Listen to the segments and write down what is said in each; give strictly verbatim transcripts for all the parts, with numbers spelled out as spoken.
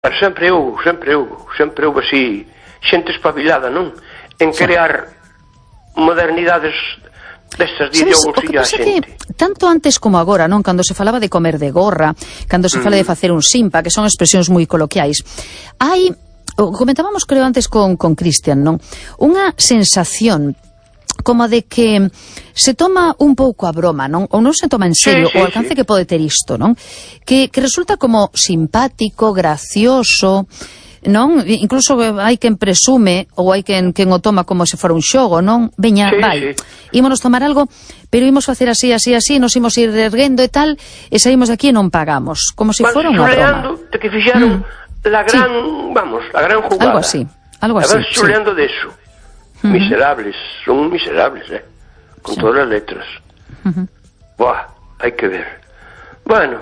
Sempre houve, sempre houve, sempre houve así xente espabilada, non? En crear modernidades destas de ideoloxía a xente. Que, tanto antes como agora, non? Cando se falaba de comer de gorra, cando se fala mm. de facer un simpa, que son expresións moi coloquiais, hai, comentábamos creo antes con, con Cristian, non? Unha sensación como de que se toma un pouco a broma, non? Ou non se toma en serio sí, sí, o alcance sí. que pode ter isto, non? Que, que resulta como simpático, gracioso, non? Incluso hai quen presume ou hai quen, quen o toma como se fora un xogo, non? Veña, sí, vai, sí. ímonos tomar algo, pero imos facer así, así, así, nos imos ir erguendo e tal, e saímos de aquí e non pagamos, como se fora unha broma. De que fixaron mm. la gran, sí. vamos, la gran jugada. Algo así, algo así. A ver, xuleando sí. de eso. Uh-huh. Miserables, son miserables, eh, con sí. todas as letras. Uh-huh. Buah, hai que ver. Bueno,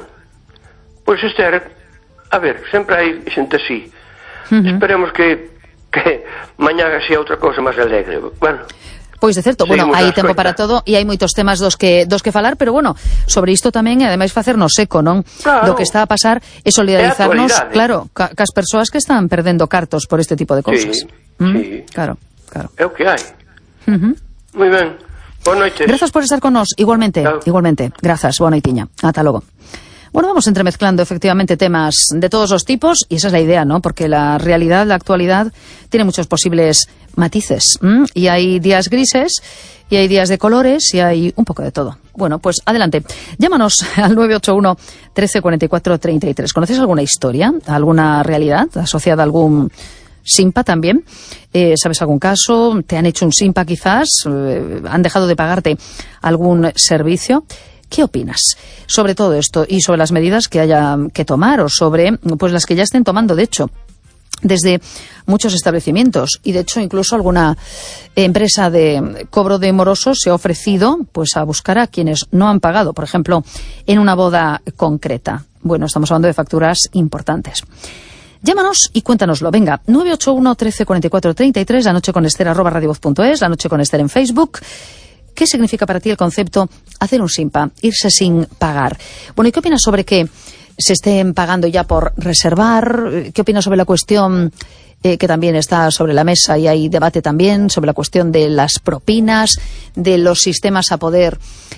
pois pues este era, a ver, sempre hai xente así. Uh-huh. Esperemos que que mañá sea outra cousa máis alegre. Bueno, pois de certo, bueno, hai tempo para todo e hai moitos temas dos que dos que falar, pero bueno, sobre isto tamén e ademais facernos eco, non? Claro. Do que está a pasar e solidarizarnos, claro, ca, cas persoas que están perdendo cartos por este tipo de cousas. Sí, ¿Mm? sí. Claro. Claro. É o que hai. Uh-huh. Moi ben. Boa noite. Grazas por estar con nos, igualmente, claro. igualmente. Grazas, boa noitiña. Ata logo. Bueno, vamos entremezclando efectivamente temas de todos los tipos y esa es la idea, ¿no? Porque la realidad, la actualidad tiene muchos posibles matices. ¿m? Y hay días grises y hay días de colores y hay un poco de todo. Bueno, pues adelante. Llámanos al nueve ocho uno, trece cuarenta y cuatro, treinta y tres. ¿Conoces alguna historia, alguna realidad asociada a algún simpa también? Eh, ¿Sabes algún caso? ¿Te han hecho un simpa quizás? Eh, ¿Han dejado de pagarte algún servicio? ¿Qué opinas sobre todo esto y sobre las medidas que haya que tomar o sobre pues las que ya estén tomando, de hecho, desde muchos establecimientos? Y de hecho incluso alguna empresa de cobro de morosos se ha ofrecido pues a buscar a quienes no han pagado, por ejemplo, en una boda concreta. Bueno, estamos hablando de facturas importantes. Llámanos y cuéntanoslo. Venga, nueve ocho uno, trece cuarenta y cuatro, treinta y tres, la noche con Esther, arroba radiovoz punto es, la noche con Esther en Facebook. ¿Qué significa para ti el concepto hacer un simpa, irse sin pagar? Bueno, ¿y qué opinas sobre que se estén pagando ya por reservar? ¿Qué opinas sobre la cuestión eh, que también está sobre la mesa y hay debate también sobre la cuestión de las propinas, de los sistemas a poder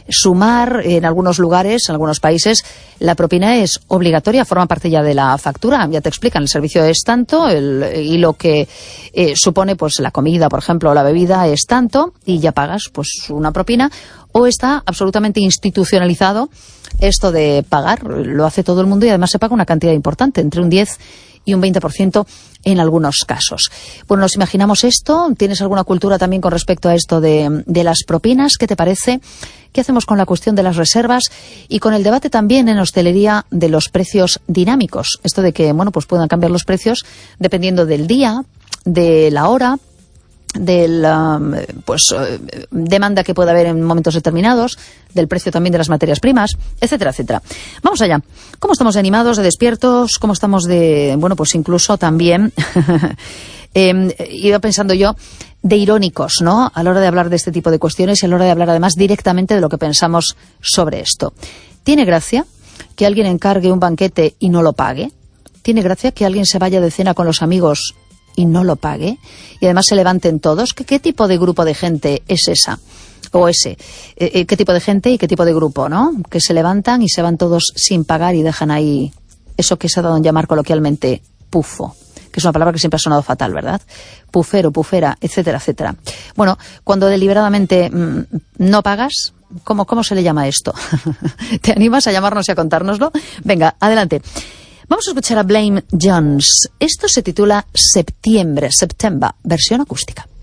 sumar? En algunos lugares, en algunos países, la propina es obligatoria, forma parte ya de la factura. Ya te explican, el servicio es tanto el, y lo que eh, supone pues la comida, por ejemplo, o la bebida es tanto y ya pagas pues una propina. O está absolutamente institucionalizado esto de pagar, lo hace todo el mundo y además se paga una cantidad importante, entre un diez y un veinte por ciento en algunos casos. Bueno, nos imaginamos esto. ¿Tienes alguna cultura también con respecto a esto de, de las propinas? ¿Qué te parece? ¿Qué hacemos con la cuestión de las reservas? Y con el debate también en hostelería de los precios dinámicos. Esto de que, bueno, pues puedan cambiar los precios dependiendo del día, de la hora, del um, pues uh, demanda que pueda haber en momentos determinados, del precio también de las materias primas, etcétera, etcétera. Vamos allá. ¿Cómo estamos de animados, de despiertos? ¿Cómo estamos de, bueno, pues incluso también eh, iba pensando yo, de irónicos, ¿no? A la hora de hablar de este tipo de cuestiones y a la hora de hablar además directamente de lo que pensamos sobre esto. ¿Tiene gracia que alguien encargue un banquete y no lo pague? ¿Tiene gracia que alguien se vaya de cena con los amigos y no lo pague? Y además se levanten todos. ¿Qué, qué tipo de grupo de gente es esa? O ese. Eh, ¿Qué tipo de gente y qué tipo de grupo, no? Que se levantan y se van todos sin pagar y dejan ahí eso que se ha dado en llamar coloquialmente pufo, que es una palabra que siempre ha sonado fatal, ¿verdad? Pufero, pufera, etcétera, etcétera. Bueno, cuando deliberadamente mmm, no pagas, ¿cómo, cómo se le llama esto? ¿Te animas a llamarnos y a contárnoslo? Venga, adelante. Vamos a escuchar a Blame Jones. Esto se titula Septiembre, September, versión acústica.